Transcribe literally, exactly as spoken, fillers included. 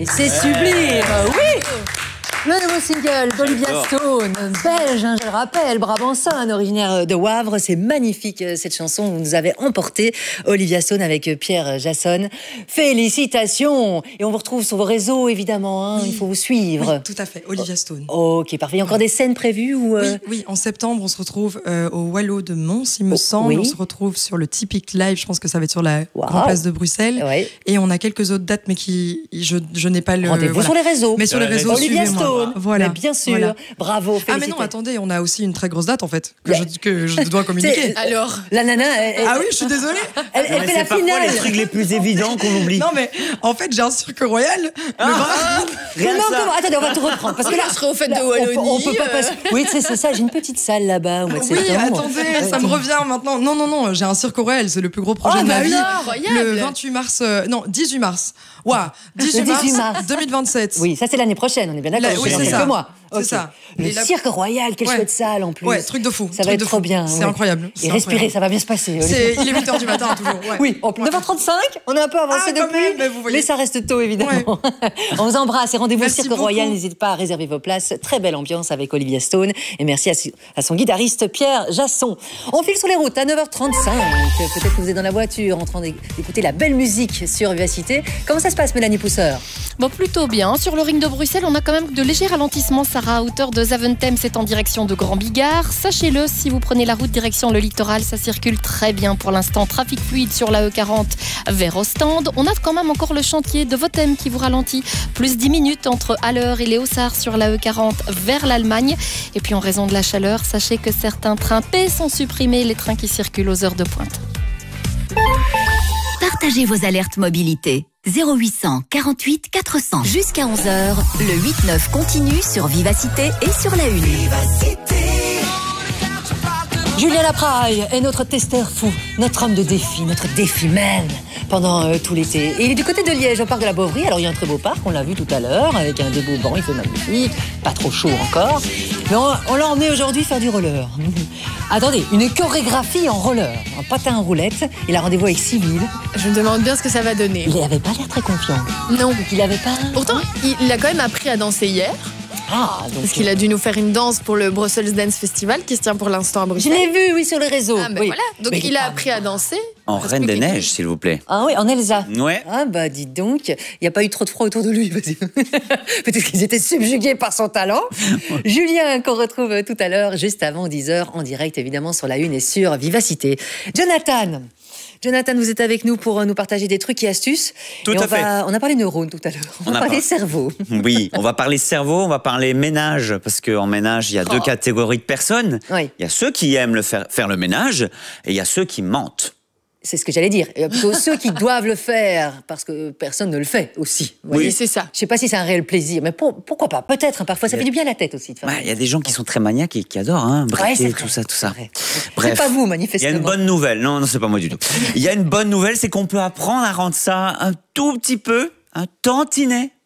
Et c'est sublime, oui. Le nouveau single d'Olivia Stone, belge, hein, je le rappelle, brabançonne, originaire de Wavre. C'est magnifique cette chanson. Vous nous avez emporté, Olivia Stone avec Pierre Jason. Félicitations. Et on vous retrouve sur vos réseaux, évidemment. Hein, oui. Il faut vous suivre. Oui, tout à fait, Olivia Stone. Oh, ok, parfait. Il y a encore des scènes prévues ou euh... oui, oui, en septembre, on se retrouve euh, au Wallo de Mons, il me oh, semble. Oui. On se retrouve sur le Typique Live. Je pense que ça va être sur la wow. Grande Place de Bruxelles. Oui. Et on a quelques autres dates, mais qui je, je n'ai pas le. Rendez-vous voilà. sur les réseaux. Mais sur les réseaux, Olivia Stone. Voilà. Mais bien sûr. Voilà. Bravo. Ah mais non, attendez, on a aussi une très grosse date en fait que, je, que je dois communiquer. Alors, la nana. Elle, ah oui, je suis désolée. Elle, elle fait la finale. Les trucs les plus évidents qu'on oublie. Non mais en fait, j'ai un cirque royal. Ah, le ah, Rien non, comment attendez, on va tout reprendre parce que là, je serai au fait de Wallonie. On, on peut pas passer. Oui, c'est ça. J'ai une petite salle là-bas au mois de septembre. Oui, attendez, ça me revient maintenant. Non, non, non, j'ai un cirque royal. C'est le plus gros projet oh, de ma bah vie. Incroyable. Le vingt-huit mars, euh, non, dix-huit mars. Waouh, dix-huit mars deux mille vingt-sept. Oui, ça c'est l'année prochaine. On est bien d'accord. Oui, c'est ça. Mois. C'est ça. Le la... cirque royal, quelle ouais. chouette salle en plus. Ouais, truc de fou. Ça va être trop bien. C'est ouais. incroyable. Et respirer, ça va bien se passer. Il est huit heures du matin toujours. Ouais. Oui, neuf heures trente-cinq, on a un peu avancé ah, depuis, même, mais, vous voyez. mais ça reste tôt évidemment. Ouais. On vous embrasse et rendez-vous au Cirque beaucoup. Royal. N'hésitez pas à réserver vos places. Très belle ambiance avec Olivia Stone. Et merci à son guitariste Pierre Jasson. On file sur les routes à neuf heures trente-cinq. Peut-être que vous êtes dans la voiture en train d'écouter la belle musique sur Vivacité. Comment ça se passe, Mélanie Pousseur? Bon, plutôt bien. Sur le ring de Bruxelles, on a quand même de légers ralentissements, Sarah, à hauteur de Zaventem, c'est en direction de Grand Bigard. Sachez-le, si vous prenez la route direction le littoral, ça circule très bien pour l'instant. Trafic fluide sur la E quarante vers Ostende. On a quand même encore le chantier de Votem qui vous ralentit. Plus dix minutes entre Haller et Léosard sur la E quarante vers l'Allemagne. Et puis en raison de la chaleur, sachez que certains trains P sont supprimés, les trains qui circulent aux heures de pointe. Partagez vos alertes mobilité. zéro huit cent quarante-huit quatre cents. Jusqu'à onze heures, le huit neuf continue sur Vivacité et sur la Une. Vivacité. Julien Lapraille est notre testeur fou, notre homme de défi, notre défi man pendant euh, tout l'été. Et il est du côté de Liège, au parc de la Bovry. Alors il y a un très beau parc, on l'a vu tout à l'heure, avec un débourbant, il fait magnifique, pas trop chaud encore. Mais on, on l'a emmené aujourd'hui faire du roller. Attendez, une chorégraphie en roller, en patin en roulette. Il a rendez-vous avec Cyril. Je me demande bien ce que ça va donner. Il n'avait pas l'air très confiant. Non. Donc il avait pas... Pourtant, il a quand même appris à danser hier. Ah, donc Parce qu'il a dû nous faire une danse pour le Brussels Dance Festival qui se tient pour l'instant à Bruxelles. Je l'ai vu, oui, sur les réseaux. Ah, ben oui. voilà. Donc mais il a appris à danser. En Reine des Neiges, s'il vous plaît. Ah oui, en Elsa. Ouais. Ah bah dites donc, il n'y a pas eu trop de froid autour de lui. Peut-être qu'ils étaient subjugués par son talent. Julien, qu'on retrouve tout à l'heure, juste avant dix heures, en direct évidemment sur la Une et sur Vivacité. Jonathan. Jonathan, vous êtes avec nous pour nous partager des trucs et astuces. Tout et à on fait. Va, on a parlé neurones tout à l'heure. On, on va parler par... cerveau. Oui, on va parler cerveau, on va parler ménage. Parce qu'en ménage, il y a oh. deux catégories de personnes. Oui. Il y a ceux qui aiment le faire, faire le ménage et il y a ceux qui mentent. C'est ce que j'allais dire. Et plutôt ceux qui doivent le faire, parce que personne ne le fait aussi. Oui, c'est ça. Je ne sais pas si c'est un réel plaisir, mais pour, pourquoi pas? Peut-être, hein, parfois, ça fait du bien à la tête aussi. Il ouais, y a des gens qui sont très maniaques et qui adorent hein, briquer, ouais, tout ça, tout ça. Bref, c'est pas vous, manifestement. Il y a une bonne nouvelle. Non, non, c'est pas moi du tout. Il y a une bonne nouvelle, c'est qu'on peut apprendre à rendre ça un tout petit peu, un tantinet